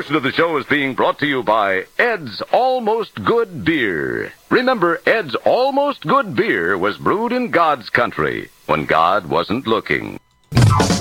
portion of the show is being brought to you by Ed's Almost Good Beer. Remember, Ed's Almost Good Beer was brewed in God's country when God wasn't looking.